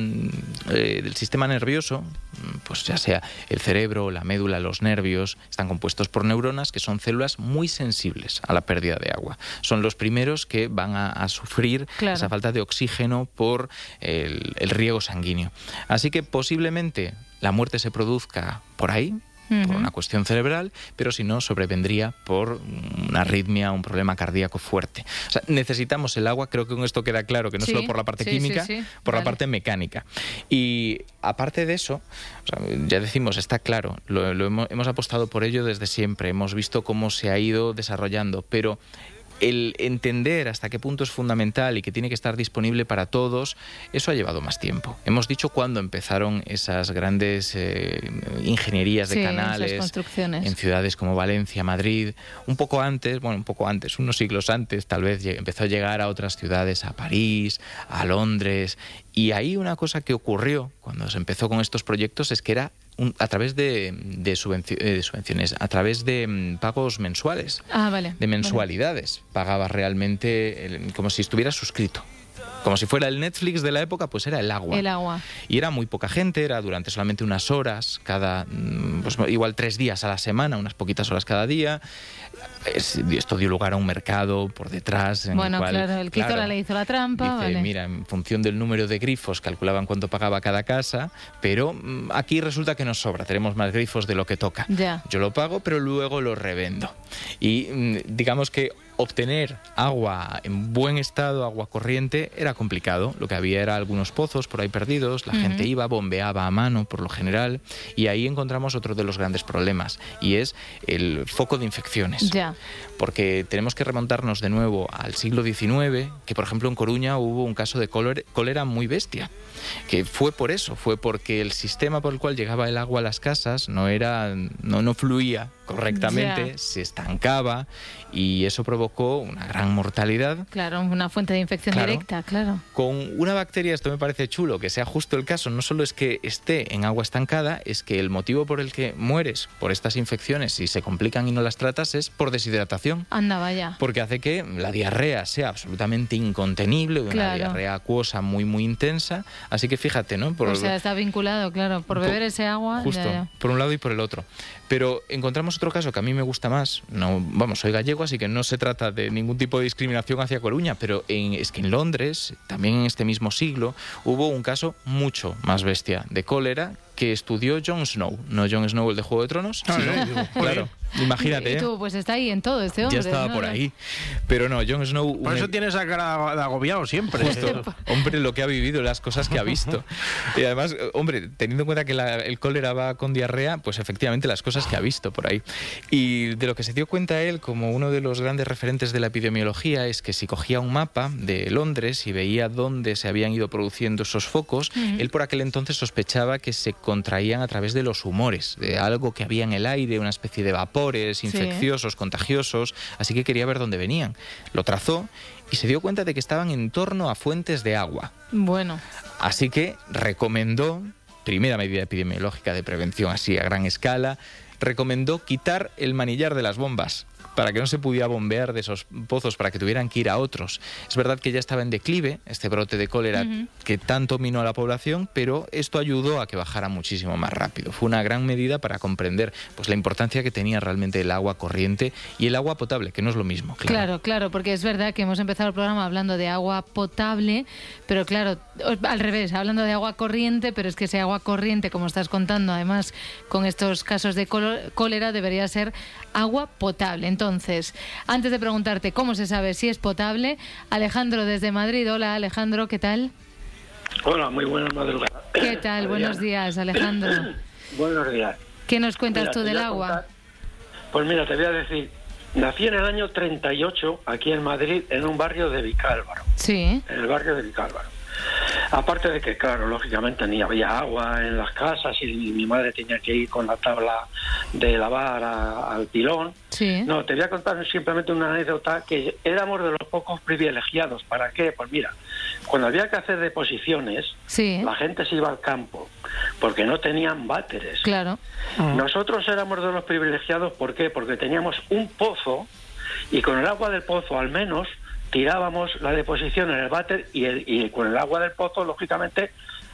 del sistema nervioso, pues ya sea el cerebro, la médula, los nervios, están compuestos por neuronas, que son células muy sensibles a la pérdida de agua. Son los primeros que van a sufrir esa falta de oxígeno por el riego sanguíneo. Así que posiblemente la muerte se produzca por ahí, por una cuestión cerebral, pero si no, sobrevendría por una arritmia, un problema cardíaco fuerte. O sea, necesitamos el agua, creo que con esto queda claro que no solo por la parte química, por la parte mecánica. Y aparte de eso, o sea, ya decimos, está claro, hemos apostado por ello desde siempre, hemos visto cómo se ha ido desarrollando, pero el entender hasta qué punto es fundamental y que tiene que estar disponible para todos, eso ha llevado más tiempo. Hemos dicho cuándo empezaron esas grandes ingenierías de canales, esas construcciones en ciudades como Valencia, Madrid. Un poco antes, unos siglos antes, tal vez empezó a llegar a otras ciudades, a París, a Londres. Y ahí una cosa que ocurrió cuando se empezó con estos proyectos es que era a través de subvenciones, a través de pagos mensuales, de mensualidades. Pagabas realmente como si estuvieras suscrito. Como si fuera el Netflix de la época, pues era el agua. El agua. Y era muy poca gente, era durante solamente unas horas, igual 3 días a la semana, unas poquitas horas cada día. Esto dio lugar a un mercado por detrás. El que hizo la ley hizo la trampa. Dice, mira, en función del número de grifos calculaban cuánto pagaba cada casa, pero aquí resulta que nos sobra, tenemos más grifos de lo que toca. Ya. Yo lo pago, pero luego lo revendo. Y digamos que obtener agua en buen estado, agua corriente, era complicado. Lo que había era algunos pozos por ahí perdidos, la gente iba, bombeaba a mano por lo general, y ahí encontramos otro de los grandes problemas, y es el foco de infecciones. Ya. Porque tenemos que remontarnos de nuevo al siglo XIX, que por ejemplo en Coruña hubo un caso de cólera muy bestia, que fue por eso, fue porque el sistema por el cual llegaba el agua a las casas no fluía correctamente, se estancaba, y eso provocó una gran mortalidad. Claro, una fuente de infección directa, claro. Con una bacteria, esto me parece chulo, que sea justo el caso, no solo es que esté en agua estancada, es que el motivo por el que mueres por estas infecciones, si se complican y no las tratas, es por deshidratación. Anda, vaya. Porque hace que la diarrea sea absolutamente incontenible, una diarrea acuosa muy, muy intensa. Así que fíjate, ¿no? Está vinculado, claro, por beber ese agua. Justo, por un lado y por el otro. Pero encontramos otro caso que a mí me gusta más. Soy gallego, así que no se trata de ningún tipo de discriminación hacia Coruña, pero es que en Londres, también en este mismo siglo, hubo un caso mucho más bestia de cólera que estudió Jon Snow. No Jon Snow, el de Juego de Tronos, sino, claro, imagínate. Y tú, pues está ahí en todo este hombre. Ya estaba por ahí. Pero no, Jon Snow... Por eso tiene esa cara de agobiado siempre. Justo. Hombre, lo que ha vivido, las cosas que ha visto. Y además, hombre, teniendo en cuenta que el cólera va con diarrea, pues efectivamente las cosas que ha visto por ahí. Y de lo que se dio cuenta él, como uno de los grandes referentes de la epidemiología, es que si cogía un mapa de Londres y veía dónde se habían ido produciendo esos focos, él por aquel entonces sospechaba que se contraían a través de los humores, de algo que había en el aire, una especie de vapores infecciosos, contagiosos, así que quería ver dónde venían. Lo trazó y se dio cuenta de que estaban en torno a fuentes de agua. Bueno. Así que recomendó, primera medida epidemiológica de prevención así a gran escala, recomendó quitar el manillar de las bombas para que no se pudiera bombear de esos pozos, para que tuvieran que ir a otros. Es verdad que ya estaba en declive este brote de cólera que tanto minó a la población, pero esto ayudó a que bajara muchísimo más rápido. Fue una gran medida para comprender pues la importancia que tenía realmente el agua corriente y el agua potable, que no es lo mismo. Claro, porque es verdad que hemos empezado el programa hablando de agua potable, pero claro, al revés, hablando de agua corriente, pero es que ese agua corriente, como estás contando, además, con estos casos de cólera, debería ser agua potable. Entonces, antes de preguntarte cómo se sabe si es potable, Alejandro desde Madrid. Hola, Alejandro, ¿qué tal? Hola, muy buenas madrugadas. ¿Qué tal? Buenos días, Alejandro. Buenos días. ¿Qué nos cuentas tú del agua? Pues mira, te voy a decir, nací en el año 38 aquí en Madrid, en un barrio de Vicálvaro. Sí. En el barrio de Vicálvaro. Aparte de que, claro, lógicamente ni había agua en las casas y mi madre tenía que ir con la tabla de lavar al pilón. Sí. No, te voy a contar simplemente una anécdota, que éramos de los pocos privilegiados. ¿Para qué? Pues mira, cuando había que hacer deposiciones, la gente se iba al campo porque no tenían váteres. Claro. Nosotros éramos de los privilegiados, ¿por qué? Porque teníamos un pozo y con el agua del pozo al menos tirábamos la deposición en el váter y con el agua del pozo, lógicamente,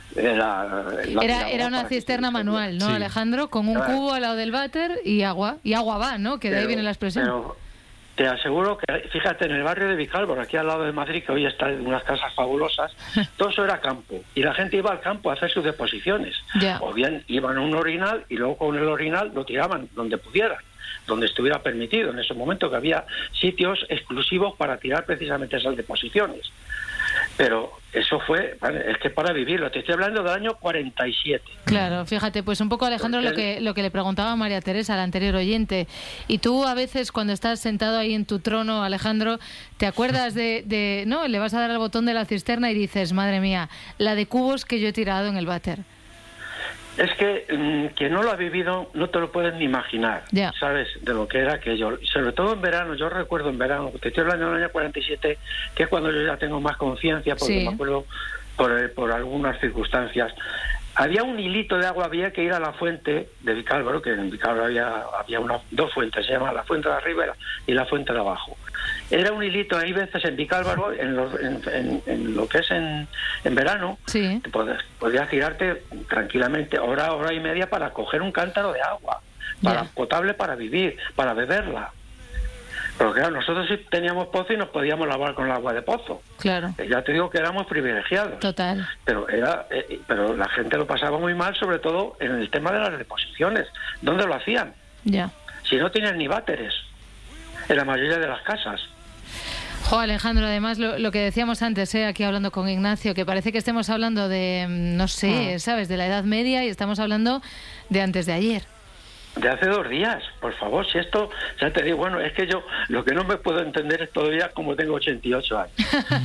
era una cisterna manual, ¿no, Alejandro? Con un cubo al lado del váter y agua va, ¿no? Que de ahí viene la expresión. te aseguro que, fíjate, en el barrio de Vicálvaro, aquí al lado de Madrid, que hoy está en unas casas fabulosas, todo eso era campo. Y la gente iba al campo a hacer sus deposiciones. O bien iban a un orinal y luego con el orinal lo tiraban donde pudieran, donde estuviera permitido. En ese momento que había sitios exclusivos para tirar precisamente esas deposiciones. Pero eso fue, es que para vivirlo, te estoy hablando del año 47. Claro, fíjate, pues un poco, Alejandro, lo que le preguntaba a María Teresa, la anterior oyente. Y tú a veces cuando estás sentado ahí en tu trono, Alejandro, te acuerdas de no, le vas a dar al botón de la cisterna y dices, madre mía, la de cubos que yo he tirado en el váter. Es que quien no lo ha vivido no te lo puedes ni imaginar, ¿sabes? De lo que era aquello. Sobre todo en verano, yo recuerdo en verano, te estoy hablando del año 47, que es cuando yo ya tengo más conciencia, porque me acuerdo por algunas circunstancias. Había un hilito de agua, había que ir a la fuente de Vicálvaro, que en Vicálvaro había dos fuentes, se llama la fuente de arriba y la fuente de abajo. Era un hilito, hay veces en Vicálvaro, en lo que es en verano, podías girarte tranquilamente hora y media para coger un cántaro de agua, potable para vivir, para beberla. Pero claro, nosotros sí teníamos pozo y nos podíamos lavar con el agua de pozo. Claro. Ya te digo que éramos privilegiados. Total. Pero pero la gente lo pasaba muy mal, sobre todo en el tema de las deposiciones. ¿Dónde lo hacían? Ya. Si no tenían ni váteres en la mayoría de las casas. Jo, Alejandro, además lo que decíamos antes, aquí hablando con Ignacio, que parece que estemos hablando de, no sé, ¿sabes?, de la Edad Media y estamos hablando de antes de ayer. De hace 2 días, por favor, si esto, ya te digo, bueno, es que yo lo que no me puedo entender es todavía como tengo 88 años.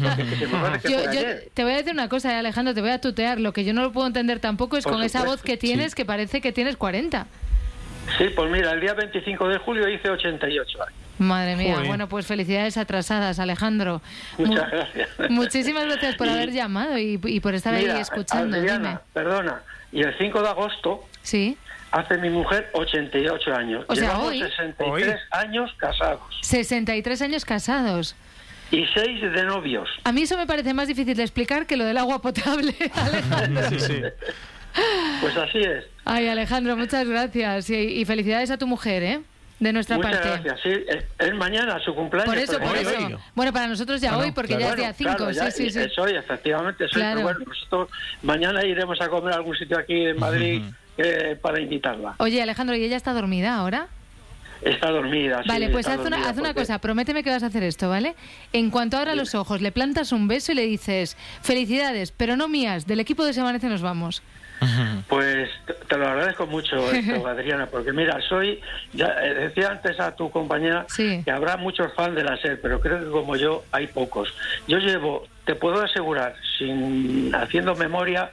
Yo te voy a decir una cosa, Alejandro, te voy a tutear, lo que yo no lo puedo entender tampoco es con esa voz que tienes, que parece que tienes 40. Sí, pues mira, el día 25 de julio hice 88 años. Madre mía, bueno, pues felicidades atrasadas, Alejandro. Muchas gracias. Muchísimas gracias por haber llamado y por estar ahí escuchando. Adriana, perdona, y el 5 de agosto... Sí. Hace mi mujer 88 años. O sea, llevamos hoy. 63 años casados. 63 años casados. Y 6 de novios. A mí eso me parece más difícil de explicar que lo del agua potable, Alejandro. Sí. Pues así es. Ay, Alejandro, muchas gracias. Y felicidades a tu mujer, de nuestra muchas parte. Muchas gracias. Sí, es mañana su cumpleaños. Por eso. Bueno, para nosotros ya hoy, porque ya es día 5. Claro, sí. Es hoy, efectivamente. Claro. Pero bueno, nosotros mañana iremos a comer a algún sitio aquí en Madrid. Para invitarla. Oye, Alejandro, ¿y ella está dormida ahora? Está dormida, Vale, sí, pues haz una cosa, prométeme que vas a hacer esto, ¿vale? En cuanto abra los ojos, le plantas un beso y le dices, felicidades, pero no mías, del equipo de Se Amanece nos vamos. Pues te lo agradezco mucho esto, Adriana, porque mira, decía antes a tu compañera que habrá muchos fans de la SER, pero creo que como yo hay pocos. Yo llevo, te puedo asegurar, haciendo memoria,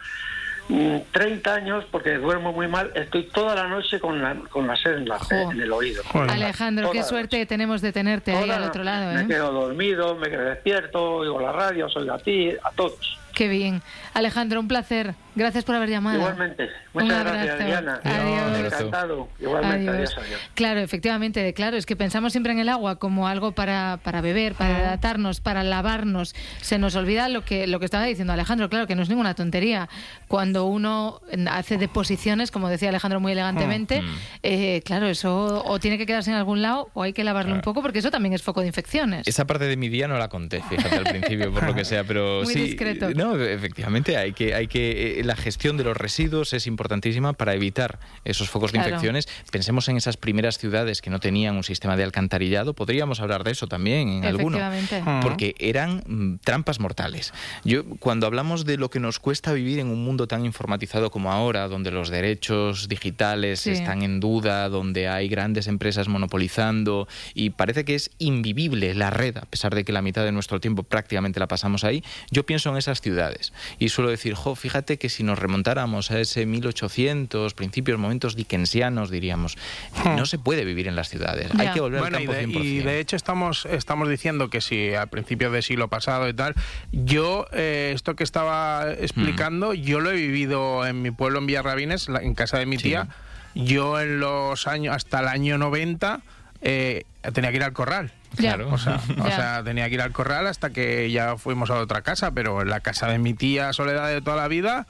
30 años, porque duermo muy mal, estoy toda la noche con la SER en el oído. Alejandro, qué suerte tenemos de tenerte ahí al otro lado. Me quedo dormido, me quedo despierto, oigo la radio, soy a ti, a todos. Qué bien. Alejandro, un placer. Gracias por haber llamado. Igualmente. Muchas gracias, Adriana. Adiós. Encantado. Igualmente. Adiós. Claro, efectivamente, es que pensamos siempre en el agua como algo para beber, para hidratarnos, para lavarnos. Se nos olvida lo que estaba diciendo Alejandro, claro, que no es ninguna tontería. Cuando uno hace deposiciones, como decía Alejandro muy elegantemente, claro, eso o tiene que quedarse en algún lado o hay que lavarlo un poco, porque eso también es foco de infecciones. Esa parte de mi día no la conté, fíjate, al principio, por lo que sea, pero muy sí, discreto. No, efectivamente, hay que la gestión de los residuos es importantísima para evitar esos focos de infecciones. Pensemos en esas primeras ciudades que no tenían un sistema de alcantarillado, podríamos hablar de eso también en alguno, porque eran trampas mortales. Cuando hablamos de lo que nos cuesta vivir en un mundo tan informatizado como ahora, donde los derechos digitales están en duda, donde hay grandes empresas monopolizando y parece que es invivible la red, a pesar de que la mitad de nuestro tiempo prácticamente la pasamos ahí, yo pienso en esas ciudades y suelo decir, fíjate que si nos remontáramos a ese 1800, principios, momentos dickensianos, diríamos, no se puede vivir en las ciudades, hay que volver al campo 100%. Y de hecho estamos diciendo que si a principios del siglo pasado y tal, yo esto que estaba explicando, yo lo he vivido en mi pueblo, en Villarrabines, en casa de mi tía. Yo en los años, hasta el año 90, tenía que ir al corral. Claro. O sea, tenía que ir al corral hasta que ya fuimos a otra casa, pero en la casa de mi tía Soledad de toda la vida,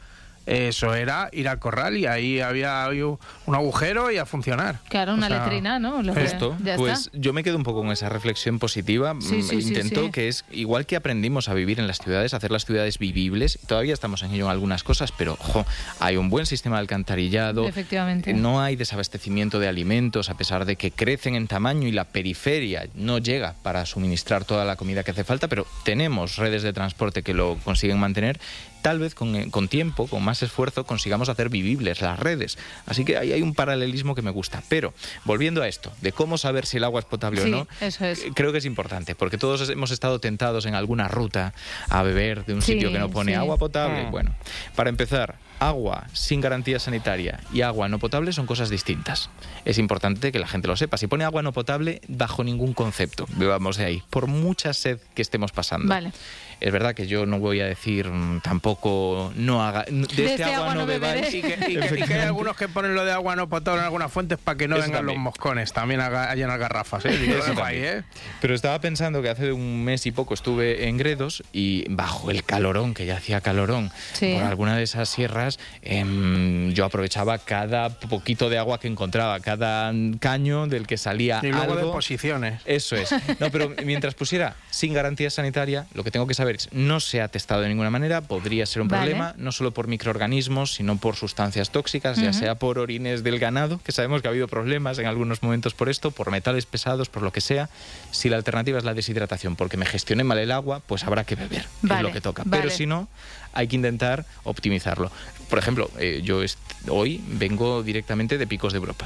eso era ir al corral y ahí había un agujero y a funcionar. Claro, una letrina, ¿no? Justo, pues yo me quedo un poco con esa reflexión positiva. Intento que es igual que aprendimos a vivir en las ciudades, hacer las ciudades vivibles. Todavía estamos en ello en algunas cosas, pero hay un buen sistema de alcantarillado. Efectivamente. No hay desabastecimiento de alimentos, a pesar de que crecen en tamaño y la periferia no llega para suministrar toda la comida que hace falta, pero tenemos redes de transporte que lo consiguen mantener. Tal vez con tiempo, con más esfuerzo, consigamos hacer vivibles las redes. Así que ahí hay un paralelismo que me gusta. Pero, volviendo a esto, de cómo saber si el agua es potable o no, eso es. Creo que es importante, porque todos hemos estado tentados en alguna ruta a beber de un sitio que no pone agua potable. Bueno, para empezar, agua sin garantía sanitaria y agua no potable son cosas distintas. Es importante que la gente lo sepa. Si pone agua no potable, bajo ningún concepto bebamos de ahí, por mucha sed que estemos pasando. Vale. Es verdad que yo no voy a decir tampoco no haga de este agua no bebáis. Y que hay algunos que ponen lo de agua no potable en algunas fuentes para que no vengan los moscones también a llenar garrafas. Pero estaba pensando que hace un mes y poco estuve en Gredos y bajo el calorón, que ya hacía calorón, por alguna de esas sierras, yo aprovechaba cada poquito de agua que encontraba, cada caño del que salía y luego algo. Deposiciones. Eso es. No, pero mientras pusiera sin garantía sanitaria, lo que tengo que saber es, no se ha testado de ninguna manera, podría ser un problema, no solo por microorganismos, sino por sustancias tóxicas, ya sea por orines del ganado, que sabemos que ha habido problemas en algunos momentos por esto, por metales pesados, por lo que sea. Si la alternativa es la deshidratación, porque me gestioné mal el agua, pues habrá que beber, que es lo que toca. Pero si no, hay que intentar optimizarlo. Por ejemplo, yo hoy vengo directamente de Picos de Europa.